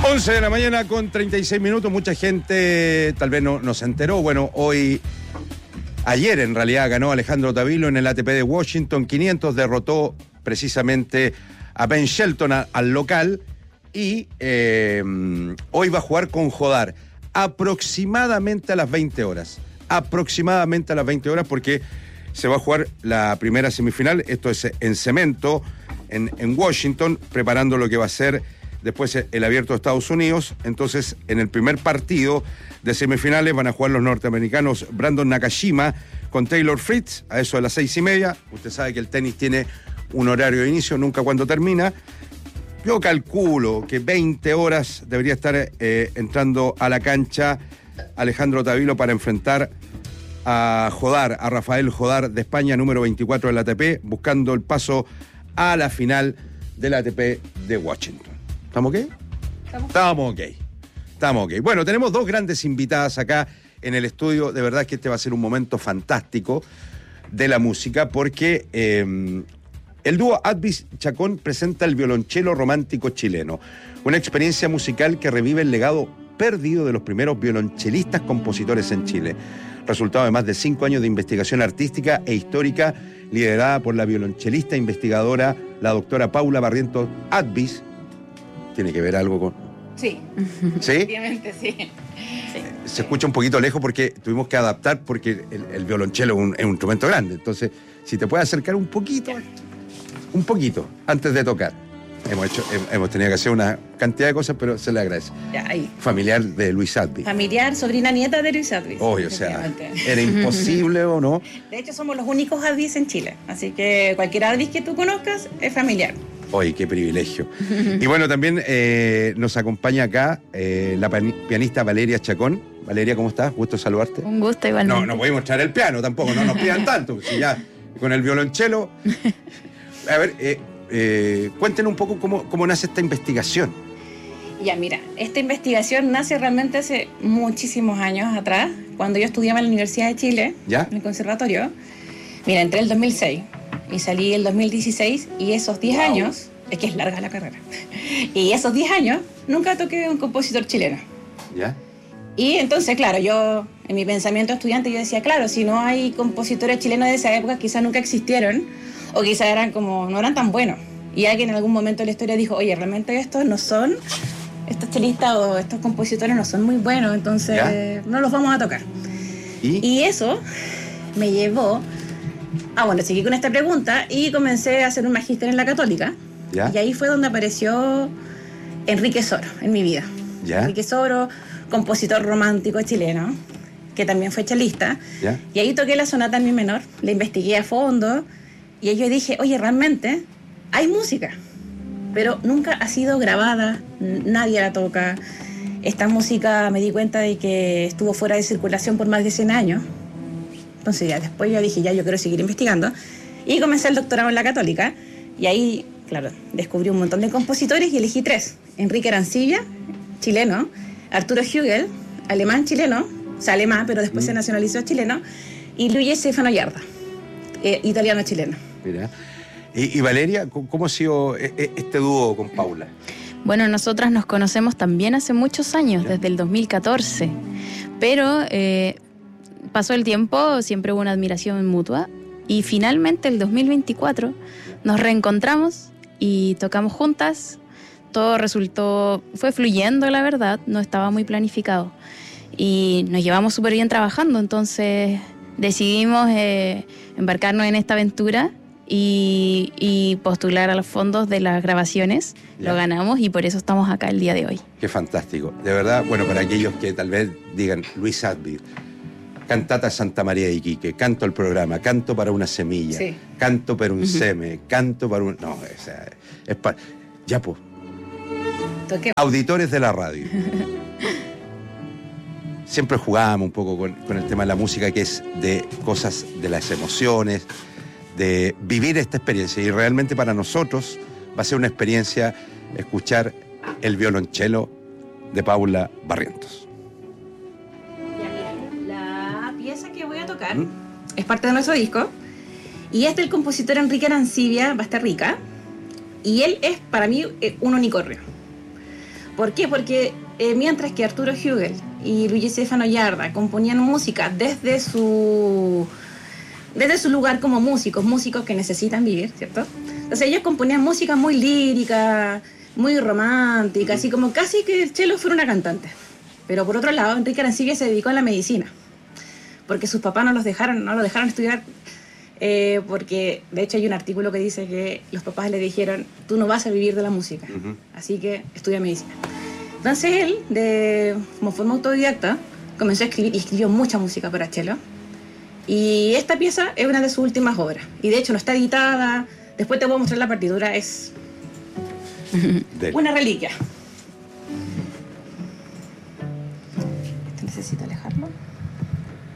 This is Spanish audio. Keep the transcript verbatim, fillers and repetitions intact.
once de la mañana con treinta y seis minutos. Mucha gente tal vez no, no se enteró. Bueno, hoy, ayer en realidad ganó Alejandro Tavilo en el A T P de Washington quinientos, derrotó precisamente a Ben Shelton a, al local y eh, hoy va a jugar con Jodar aproximadamente a las veinte horas. Aproximadamente a las veinte horas porque se va a jugar la primera semifinal. Esto es en cemento en, en Washington, preparando lo que va a ser después el Abierto de Estados Unidos. Entonces, en el primer partido de semifinales van a jugar los norteamericanos Brandon Nakashima con Taylor Fritz, a eso de las seis y media. Usted sabe que el tenis tiene un horario de inicio, nunca cuando termina. Yo calculo que veinte horas debería estar eh, entrando a la cancha Alejandro Tavilo para enfrentar a Jodar, a Rafael Jodar de España, número veinticuatro del A T P, buscando el paso a la final del A T P de Washington. ¿Estamos ok? ¿Estamos? Estamos ok. Estamos ok. Bueno, tenemos dos grandes invitadas acá en el estudio. De verdad que este va a ser un momento fantástico de la música porque eh, el dúo Advis Chacón presenta el violonchelo romántico chileno, una experiencia musical que revive el legado perdido de los primeros violonchelistas compositores en Chile, resultado de más de cinco años de investigación artística e histórica liderada por la violonchelista e investigadora, la doctora Paula Barrientos Advis. ¿Tiene que ver algo con...? Sí. ¿Sí? Obviamente, sí. sí. Se escucha un poquito lejos porque tuvimos que adaptar porque el, el violonchelo es un, es un instrumento grande. Entonces, si te puedes acercar un poquito, un poquito, antes de tocar. Hemos hecho, hemos tenido que hacer una cantidad de cosas, pero se le agradece. Ya, ahí. Familiar de Luis Advis. Familiar, sobrina, nieta de Luis Advis. Oye, o sea, era imposible o no. De hecho, somos los únicos Advis en Chile. Así que cualquier Advis que tú conozcas es familiar. Oye, qué privilegio. Y bueno, también eh, nos acompaña acá eh, la pianista Valeria Chacón. Valeria, ¿cómo estás? Gusto saludarte. Un gusto igualmente. No, no podemos traer el piano tampoco, no nos pidan tanto. Si ya con el violonchelo. A ver, eh, eh, cuéntenos un poco cómo, cómo nace esta investigación. Ya, mira, esta investigación nace realmente hace muchísimos años atrás, cuando yo estudiaba en la Universidad de Chile, ¿Ya? en el conservatorio. Mira, entré el dos mil seis y salí el dos mil dieciséis y esos diez wow. años, es que es larga la carrera, y esos diez años nunca toqué un compositor chileno. ¿Ya? Y entonces, claro, yo, en mi pensamiento estudiante, yo decía, claro, si no hay compositores chilenos de esa época, quizás nunca existieron, o quizás eran como, no eran tan buenos. Y alguien en algún momento de la historia dijo, oye, realmente estos no son, estos chelistas o estos compositores no son muy buenos, entonces ¿Ya? no los vamos a tocar. ¿Y? Y eso me llevó, ah bueno, seguí con esta pregunta y comencé a hacer un magíster en la Católica. ¿Ya? Y ahí fue donde apareció Enrique Soro en mi vida. ¿Ya? Enrique Soro, compositor romántico chileno, que también fue chelista. ¿Ya? Y ahí toqué la sonata en mi menor, la investigué a fondo y ahí yo dije, oye, realmente hay música, pero nunca ha sido grabada, nadie la toca. Esta música me di cuenta de que estuvo fuera de circulación por más de cien años. Entonces ya después yo dije, ya yo quiero seguir investigando. Y comencé el doctorado en la Católica. Y ahí, claro, descubrí un montón de compositores y elegí tres. Enrique Arancibia, chileno. Arturo Hugel, alemán chileno. O sea, alemán, pero después mm. se nacionalizó chileno. Y Luigi Stefano Yarda, eh, italiano chileno. Mira. Y, y Valeria, ¿cómo ha sido este dúo con Paula? Bueno, nosotras nos conocemos también hace muchos años, ¿Ya? desde el dos mil catorce. Pero eh, pasó el tiempo, siempre hubo una admiración mutua. Y finalmente, el dos mil veinticuatro, nos reencontramos y tocamos juntas. Todo resultó, fue fluyendo, la verdad, no estaba muy planificado. Y nos llevamos súper bien trabajando, entonces decidimos eh, embarcarnos en esta aventura y, y postular a los fondos de las grabaciones. Ya. Lo ganamos y por eso estamos acá el día de hoy. Qué fantástico. De verdad, bueno, para aquellos que tal vez digan, Luis Advis, cantata Santa María de Iquique, canto el programa, canto para una semilla, sí. canto para un uh-huh. seme, canto para un... No, o sea, es para... Ya, pues. ¿Qué? Auditores de la radio. Siempre jugábamos un poco con, con el tema de la música, que es de cosas, de las emociones, de vivir esta experiencia. Y realmente para nosotros va a ser una experiencia escuchar el violonchelo de Paula Barrientos. Ya, mira, la pieza que voy a tocar ¿Mm? es parte de nuestro disco y es del compositor Enrique Arancibia, Basta Rica, y él es para mí un unicornio. ¿Por qué? Porque eh, mientras que Arturo Hugel y Luigi Stefano Yarda componían música desde su, desde su lugar como músicos, músicos que necesitan vivir, ¿cierto? Entonces ellos componían música muy lírica, muy romántica, así como casi que el Chelo fuera una cantante. Pero por otro lado, Enrique Arancibia se dedicó a la medicina, porque sus papás no los dejaron, no lo dejaron estudiar, eh, porque de hecho hay un artículo que dice que los papás le dijeron, tú no vas a vivir de la música, uh-huh. así que estudia medicina. Entonces él, de, como forma autodidacta, comenzó a escribir y escribió mucha música para Chelo. Y esta pieza es una de sus últimas obras, y de hecho no está editada. Después te voy a mostrar la partitura, es una reliquia. Este necesito alejarlo.